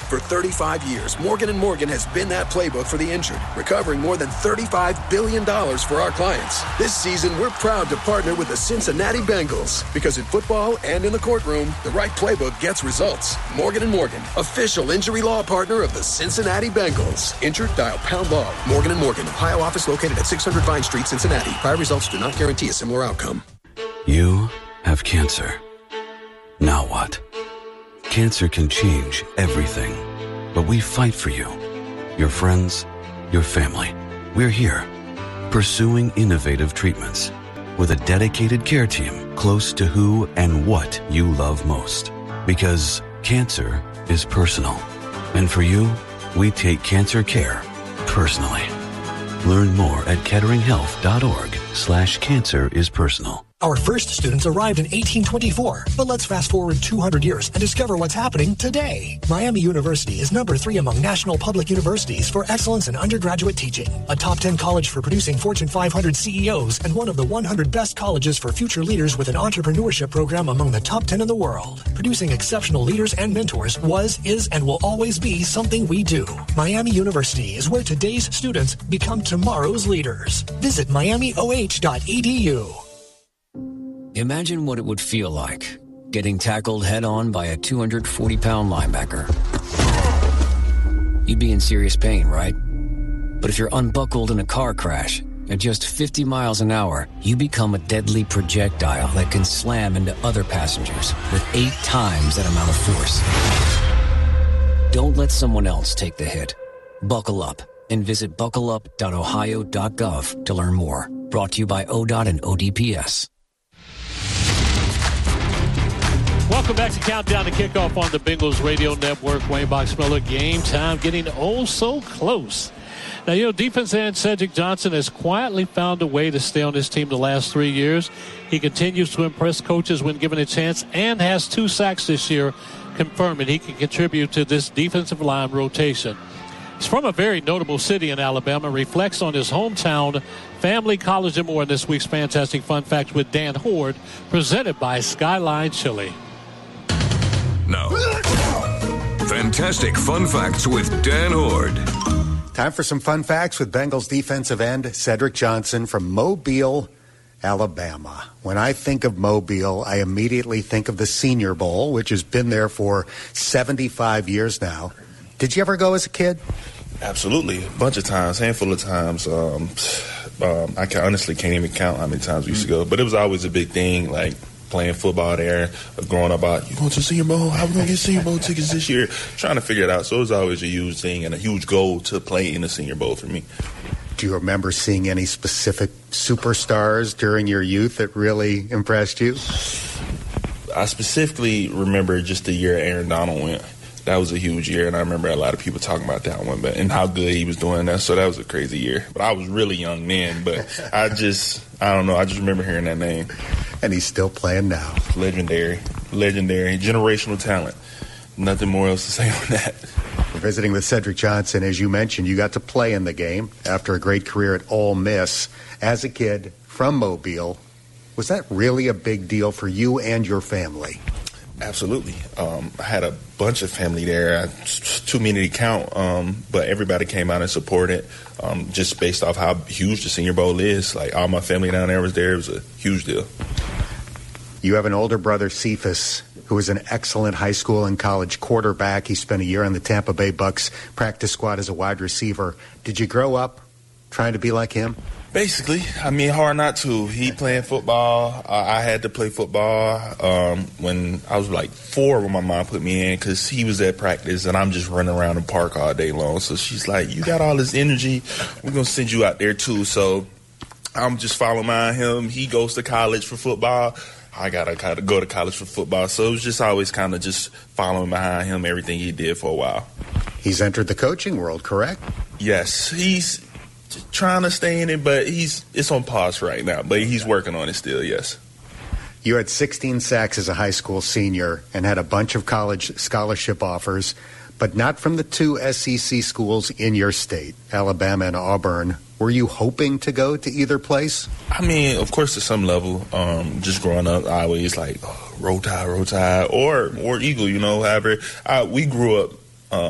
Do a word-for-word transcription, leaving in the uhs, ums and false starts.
For thirty-five years, Morgan and Morgan has been that playbook for the injured, recovering more than thirty-five billion dollars for our clients. This season, we're proud to partner with the Cincinnati Bengals, because in football and in the courtroom, the right playbook gets results. Morgan and Morgan, official injury law partner of the Cincinnati Bengals. Injured? Dial pound law. Morgan and Morgan, Ohio office located at six hundred Vine Street, Cincinnati. Prior results do not guarantee a similar outcome. You have cancer. Now what? Cancer can change everything, but we fight for you, your friends, your family. We're here, pursuing innovative treatments with a dedicated care team close to who and what you love most. Because cancer is personal. And for you, we take cancer care personally. Learn more at ketteringhealth.org slash cancer is personal. Our first students arrived in eighteen twenty-four, but let's fast forward two hundred years and discover what's happening today. Miami University is number three among national public universities for excellence in undergraduate teaching, a top ten college for producing Fortune five hundred C E Os, and one of the one hundred best colleges for future leaders with an entrepreneurship program among the top ten in the world. Producing exceptional leaders and mentors was, is, and will always be something we do. Miami University is where today's students become tomorrow's leaders. Visit miami o h dot e d u. Imagine what it would feel like getting tackled head-on by a two hundred forty pound linebacker. You'd be in serious pain, right? But if you're unbuckled in a car crash at just fifty miles an hour, you become a deadly projectile that can slam into other passengers with eight times that amount of force. Don't let someone else take the hit. Buckle up and visit buckle up dot ohio dot gov to learn more. Brought to you by O D O T and O D P S. Welcome back to Countdown to Kickoff on the Bengals Radio Network. Wayne Boxmiller, game time getting oh so close. Now, you know, defense end Cedric Johnson has quietly found a way to stay on this team the last three years. He continues to impress coaches when given a chance and has two sacks this year, confirming he can contribute to this defensive line rotation. He's from a very notable city in Alabama, reflects on his hometown, family, college, and more in this week's Fantastic Fun Facts with Dan Hoard, presented by Skyline Chili. Now, Fantastic Fun Facts with Dan Hoard. Time for some fun facts with Bengals defensive end Cedric Johnson from Mobile, Alabama. When I think of Mobile, I immediately think of the Senior Bowl, which has been there for seventy-five years now. Did you ever go as a kid? Absolutely. A bunch of times, handful of times. Um, um, I can, honestly can't even count how many times we used to go. But it was always a big thing, like playing football there, growing up about, you going to Senior Bowl? How are we going to get Senior Bowl tickets this year? Trying to figure it out. So it was always a huge thing and a huge goal to play in the Senior Bowl for me. Do you remember seeing any specific superstars during your youth that really impressed you? I specifically remember just the year Aaron Donald went. That was a huge year, and I remember a lot of people talking about that one, but and how good he was doing that. So that was a crazy year. But I was really young then, but I just, I don't know, I just remember hearing that name. And he's still playing now. Legendary. Legendary. Generational talent. Nothing more else to say on that. We're visiting with Cedric Johnson. As you mentioned, you got to play in the game after a great career at Ole Miss. As a kid from Mobile, was that really a big deal for you and your family? Absolutely. Um, I had a bunch of family there. I, too many to count, um, but everybody came out and supported, um, just based off how huge the Senior Bowl is. Like, all my family down there was there. It was a huge deal. You have an older brother, Cephas, who is an excellent high school and college quarterback. He spent a year on the Tampa Bay Bucks practice squad as a wide receiver. Did you grow up trying to be like him? Basically. I mean, hard not to. He playing football. Uh, I had to play football um, when I was like four when my mom put me in because he was at practice and I'm just running around the park all day long. So she's like, you got all this energy. We're going to send you out there too. So I'm just following behind him. He goes to college for football. I got to kind of go to college for football. So it was just always kind of just following behind him, everything he did for a while. He's entered the coaching world, correct? Yes. He's trying to stay in it, but he's it's on pause right now. But he's working on it still, yes. You had sixteen sacks as a high school senior and had a bunch of college scholarship offers, but not from the two S E C schools in your state, Alabama and Auburn. Were you hoping to go to either place? I mean, of course, to some level. Um, just growing up, I always like, oh, Roll Tide, Roll Tide, or or Eagle, you know, however. I, we grew up